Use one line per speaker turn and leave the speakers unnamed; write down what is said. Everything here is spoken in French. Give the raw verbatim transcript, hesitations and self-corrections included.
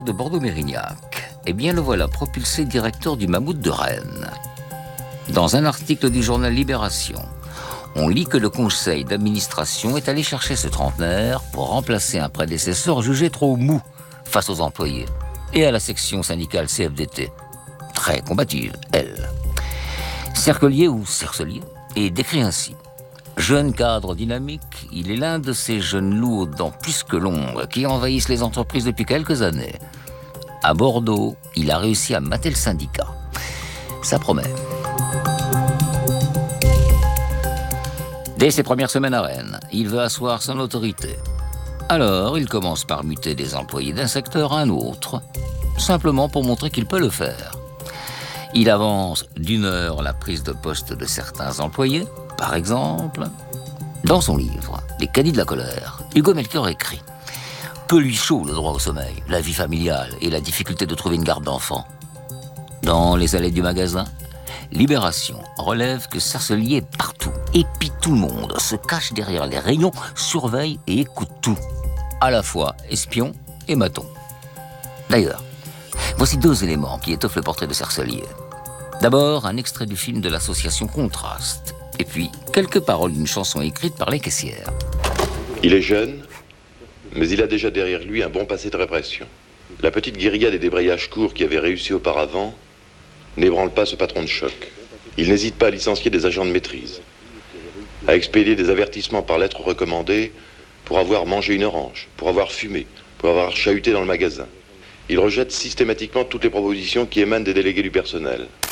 de Bordeaux-Mérignac, eh bien le voilà propulsé directeur du Mammouth de Rennes. Dans un article du journal Libération, on lit que le conseil d'administration est allé chercher ce trentenaire pour remplacer un prédécesseur jugé trop mou face aux employés et à la section syndicale C F D T, très combative, elle. Cercelier ou Cercelier est décrit ainsi. Jeune cadre dynamique, il est l'un de ces jeunes loups aux dents plus que longues qui envahissent les entreprises depuis quelques années. À Bordeaux, il a réussi à mater le syndicat. Ça promet. Dès ses premières semaines à Rennes, il veut asseoir son autorité. Alors, il commence par muter des employés d'un secteur à un autre, simplement pour montrer qu'il peut le faire. Il avance d'une heure la prise de poste de certains employés, par exemple. Dans son livre « Les caddies de la colère », Hugo Melchior écrit « Peu lui chaud le droit au sommeil, la vie familiale et la difficulté de trouver une garde d'enfants. » Dans les allées du magasin, Libération relève que Cercelier est partout, épie tout le monde, se cache derrière les rayons, surveille et écoute tout. À la fois espion et maton. D'ailleurs, voici deux éléments qui étoffent le portrait de Cercelier. D'abord, un extrait du film de l'association Contraste. Et puis, quelques paroles d'une chanson écrite par les caissières.
Il est jeune, mais il a déjà derrière lui un bon passé de répression. La petite guérilla des débrayages courts qui avait réussi auparavant n'ébranle pas ce patron de choc. Il n'hésite pas à licencier des agents de maîtrise, à expédier des avertissements par lettre recommandée pour avoir mangé une orange, pour avoir fumé, pour avoir chahuté dans le magasin. Il rejette systématiquement toutes les propositions qui émanent des délégués du personnel.